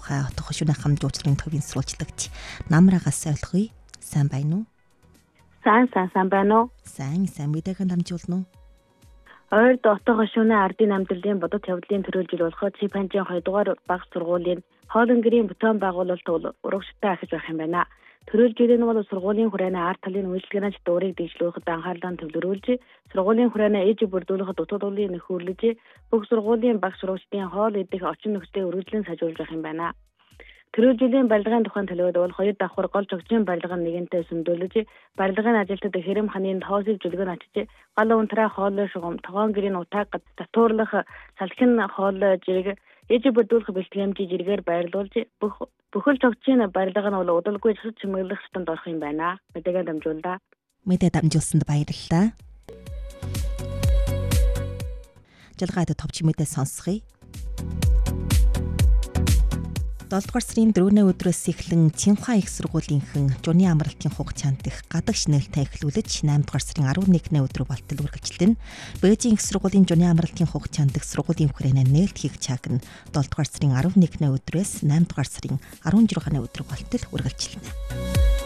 тухай отох шүнэ хам жуулчлалын төвийн сурвалжлагч Намрагаас ойлгоё. Сайн байна уу? Сайн байна уу? Сайн мэдээхэн дамжуулна уу? Ойрд отох шүнэ ардын амьдралын бодит явдлын төрөлжил болоход Ципанжийн 2 дугаар баг сургуулийн хоолн гэрийн бүтээн байгуулалт урагштай ахиж байх юм байна. Төрөлжил нь бол сургуулийн хүрээний арт талын үйлчлэгнэж дуурийг дэвшлүүлэхэд анхаарлаа төвлөрүүлж, сургуулийн хүрээний ээж бүрдүүлэхэд утга дуулын нөхөрлөж, бүх сургуулийн багш сурагчдын хоол идэх орчин нөхцөлийг үргэлжлэн сайжруулж байх юм байна. Төрөлжилийн барилгын тухайн төлөвөд бол хоёр давхар гол чогжийн барилгын нэгэнтэй сүмдүүлж, барилгын ажилтнад хэрэм ханын тоосыг жүлгэн ачиж, гал унтраа хоолой шугам, тогоон гэрийн утааг татуурлах салхин хоолой жирэг, ээж бүрдүүлэх бэлтгэмжийн жиргээр байрлуулж, бүхэл чогжийн барилга нь бол удалгүй засаж чимэглэх шатанд орох юм байна. Мэдээгээ дамжууллаа. Мэдээ дамжуулсанд баярлалаа. Жалгаад товч мэдээ сонсгоё. 7 дугаар сарын 4-ний өдрөөс эхлэн Цинхуа их сургуулийнхэн Жуны амралтын хугацаанд их гадагш нээлттэй эхлүүлж 8 дугаар сарын 11-ний өдрөө болтол үргэлжилнэ. Бээжин их сургуулийн Жуны амралтын хугацаанд их сургуулийн хүрээний нээлт хийх цаг нь 7 дугаар сарын 11-ний өдрөөс 8 дугаар сарын 16-ны өдрөө болтол үргэлжилнэ.